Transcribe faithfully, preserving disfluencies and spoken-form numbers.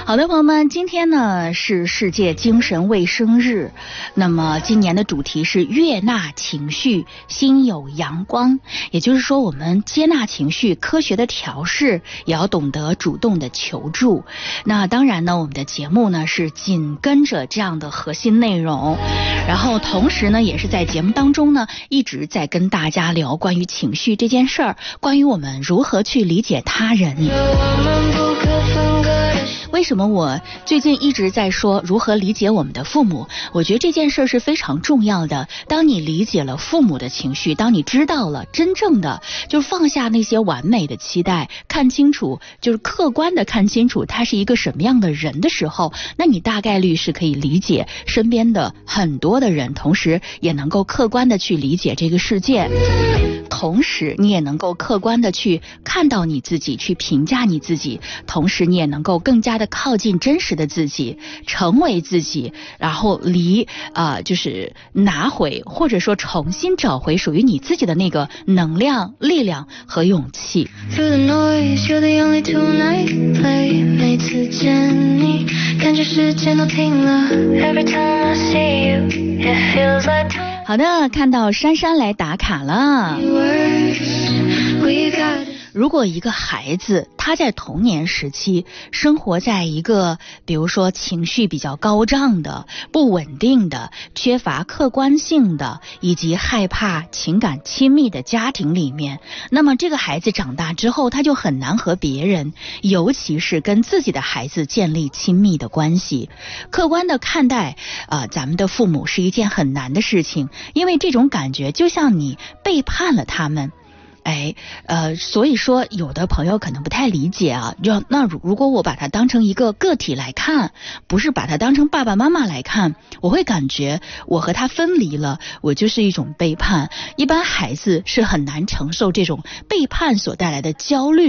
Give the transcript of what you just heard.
好的，朋友们，今天呢是世界精神卫生日，那么今年的主题是悦纳情绪，心有阳光。也就是说，我们接纳情绪，科学的调试，也要懂得主动的求助。那当然呢，我们的节目呢是紧跟着这样的核心内容，然后同时呢，也是在节目当中呢一直在跟大家聊关于情绪这件事儿，关于我们如何去理解他人。为什么我最近一直在说如何理解我们的父母？我觉得这件事是非常重要的。当你理解了父母的情绪，当你知道了真正的就是放下那些完美的期待，看清楚就是客观的看清楚他是一个什么样的人的时候，那你大概率是可以理解身边的很多的人，同时也能够客观的去理解这个世界，同时你也能够客观的去看到你自己，去评价你自己，同时你也能够更加的靠近真实的自己，成为自己，然后离啊、呃、就是拿回或者说重新找回属于你自己的那个能量、力量和勇气。每次见你感觉时间都停了 Every time I see you It feels like time。 好的，看到珊珊来打卡了。如果一个孩子他在童年时期生活在一个比如说情绪比较高涨的、不稳定的、缺乏客观性的以及害怕情感亲密的家庭里面，那么这个孩子长大之后他就很难和别人，尤其是跟自己的孩子建立亲密的关系。客观的看待啊、呃，咱们的父母是一件很难的事情，因为这种感觉就像你背叛了他们。哎，呃，所以说有的朋友可能不太理解啊，就那如果我把它当成一个个体来看，不是把它当成爸爸妈妈来看，我会感觉我和他分离了，我就是一种背叛。一般孩子是很难承受这种背叛所带来的焦虑。